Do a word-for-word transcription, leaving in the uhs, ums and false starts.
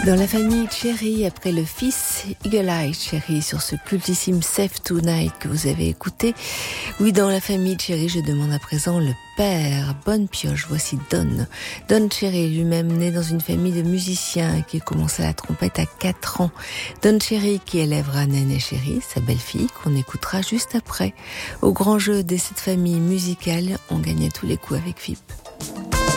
Dans la famille Cherry, après le fils Eagle Eye Cherry sur ce cultissime Save Tonight que vous avez écouté. Oui, dans la famille Cherry, je demande à présent le père. Bonne pioche, voici Don. Don Cherry, lui-même né dans une famille de musiciens qui commençait la trompette à quatre ans. Don Cherry qui élèvera Néné Cherry, sa belle-fille, qu'on écoutera juste après. Au grand jeu de cette famille musicale, on gagnait tous les coups avec F I P.